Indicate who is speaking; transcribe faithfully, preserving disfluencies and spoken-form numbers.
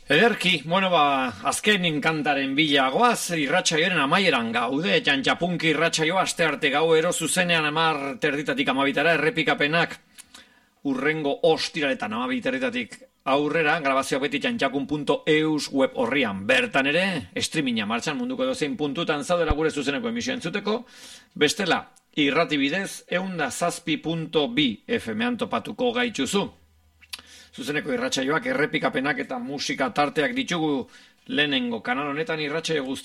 Speaker 1: Ederki, bueno ba, azkenin kantaren bilagoaz, irratsaioaren amaieran gaude, jantxapunki irratsaioa aste arte gauero zuzenean amar terditatik amabitara, errepikapenak urrengo ostiraletan amabiterditatik aurrera, grabazioa beti jantxakun punto eus web horrian. Bertan ere, streaminga martxan munduko edozein puntutan zaudela gure zuzeneko emisio entzuteko, bestela, irratibidez, eunda zazpi punto bi F M-an topatuko gaitzuzu. Zuzeneko irratsaioak errepikapenak eta musika tarteak ditugu lehenengo kanal honetan irratsaio guzti